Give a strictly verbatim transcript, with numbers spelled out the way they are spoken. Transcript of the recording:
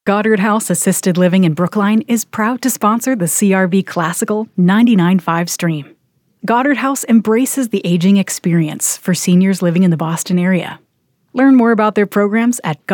Goddard House Assisted Living in Brookline is proud to sponsor the C R V Classical ninety-nine point five stream. Goddard House embraces the aging experience for seniors living in the Boston area. Learn more about their programs at